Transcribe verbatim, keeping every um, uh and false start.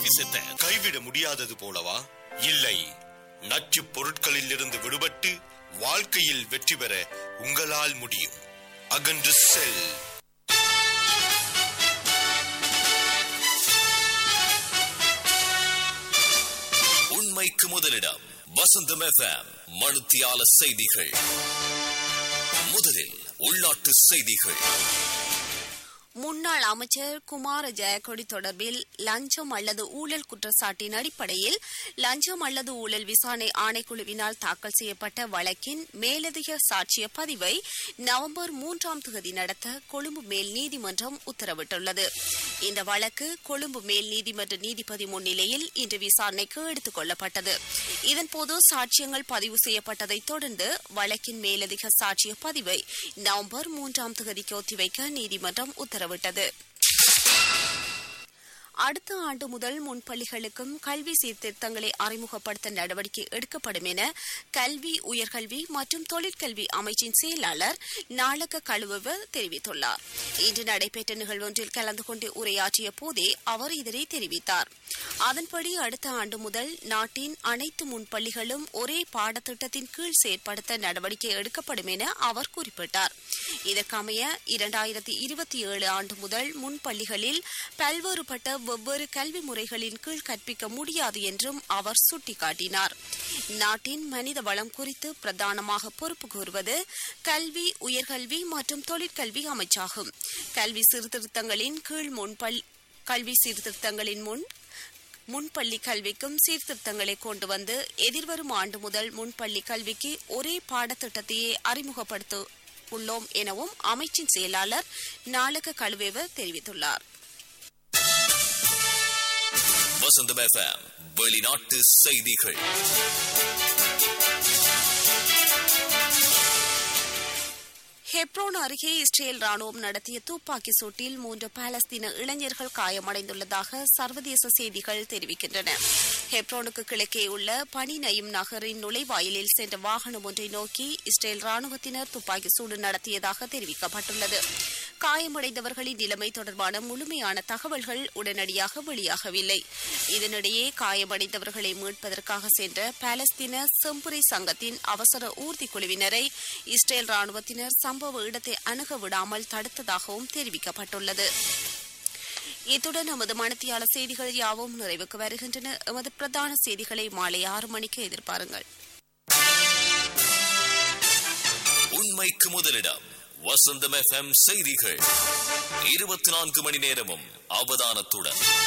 நேசித்த கைவிட முடியாதது போலவா? இல்லை, நச்சு பொருட்களில் இருந்து விடுபட்டு வாழ்க்கையில் வெற்றி பெற உங்களால் முடியும். அகன்று செல். உண்மைக்கு முதலிடம் வசந்தம் எஃப்எம். மணித்தியால செய்திகள். முதலில் உள்நாட்டு செய்திகள். முன்னாள் அமைச்சர் குமார ஜெயக்கொடி தொடர்பில் லஞ்சம் அல்லது ஊழல் குற்றச்சாட்டின் அடிப்படையில் லஞ்சம் அல்லது ஊழல் விசாரணை ஆணைக்குழுவினால் தாக்கல் செய்யப்பட்ட வழக்கின் மேலதிக சாட்சிய பதிவை நவம்பர் மூன்றாம் தேதி நடத்த கொழும்பு மேல் நீதிமன்றம் உத்தரவிட்டுள்ளது. இந்த வழக்கு கொழும்பு மேல் நீதிமன்ற நீதிபதி முன்னிலையில் இன்று விசாரணைக்கு எடுத்துக் கொள்ளப்பட்டது. இதன்போது சாட்சியங்கள் பதிவு செய்யப்பட்டதைத் தொடர்ந்து வழக்கின் மேலதிக சாட்சிய பதிவை நவம்பர் மூன்றாம் தேதிக்கு ஒத்திவைக்க நீதிமன்றம் உத்தரவிட்டது. அடுத்த ஆண்டு முதல் முன்பள்ளிகளுக்கும் கல்வி சீர்திருத்தங்களை அறிமுகப்படுத்த நடவடிக்கை எடுக்கப்படும் என கல்வி, உயர்கல்வி மற்றும் தொழிற்கல்வி அமைச்சின் செயலாளர் நாளக கழுவ தெரிவித்துள்ளார். இன்று நடைபெற்ற நிகழ்வொன்றில் கலந்து கொண்டு உரையாற்றிய போதே அவர் இதனை தெரிவித்தார். அதன்படி அடுத்த ஆண்டு முதல் நாட்டின் அனைத்து முன்பள்ளிகளும் ஒரே பாடத்திட்டத்தின் கீழ் செயற்படுத்த நடவடிக்கை எடுக்கப்படும் என அவர் குறிப்பிட்டார். இதற்கமைய இரண்டாயிரத்தி இருபத்தி ஏழு ஆண்டு முதல் முன்பள்ளிகளில் பல்வேறுபட்ட வெவ்வேறு கல்வி முறைகளின் கீழ் கற்பிக்க முடியாது என்றும் அவர் சுட்டிக்காட்டினார். நாட்டின் மனித வளம் குறித்து பிரதானமாக பொறுப்பு கூறுவது கல்வி, உயர்கல்வி மற்றும் தொழிற்கல்வி அமைச்சாகும். கல்வி சீர்திருத்தங்களின் கீழ் முன்பள்ளி கல்வி சீர்திருத்தங்களின் முன் முன்பள்ளி கல்விக்கும் சீர்திருத்தங்களை கொண்டு வந்து எதிர்வரும் ஆண்டு முதல் முன்பள்ளி கல்விக்கு ஒரே பாடத்திட்டத்தையே அறிமுகப்படுத்த உள்ளோம் எனவும் அமைச்சின் செயலாளர் நாளக கழுவேவ தெரிவித்துள்ளார். வசந்தம் எஃப்எம் வெளிநாட்டு செய்திகள். ஹெப்ரோன் அருகே இஸ்ரேல் ராணுவம் நடத்திய துப்பாக்கி சூட்டில் மூன்று பாலஸ்தீன இளைஞர்கள் காயமடைந்துள்ளதாக சர்வதேச செய்திகள் தெரிவிக்கின்றன. ஹெப்ரோனுக்கு கிழக்கே உள்ள பனி நயிம் நகரின் நுழைவாயிலில் சென்ற வாகனம் ஒன்றை நோக்கி இஸ்ரேல் ராணுவத்தினர் துப்பாக்கி சூடு நடத்தியதாக தெரிவிக்கப்பட்டுள்ளது. காயமடைந்தவர்களின் நிலைமை தொடர்பான முழுமையான தகவல்கள் உடனடியாக வெளியாகவில்லை. இதனிடையே காயமடைந்தவர்களை மீட்பதற்காக சென்ற பாலஸ்தீன செம்புரை சங்கத்தின் அவசர ஊர்தி குழுவினரை இஸ்ரேல் ராணுவத்தினர் சம்பவ இடத்தை அணுக விடாமல் தடுத்ததாகவும் தெரிவிக்கப்பட்டுள்ளது. இத்துடன் நமது மணித்தியால செய்திகள் யாவும் நிறைவுக்கு வருகின்றன. எமது பிரதான செய்திகளை மாலை ஆறு மணிக்கு எதிர்பாருங்கள். உண்மைக்கு முதலிடம் வசந்தம் எஃப்எம் செய்திகள். இருபத்தி நான்கு மணி நேரமும் அவதானத்துடன்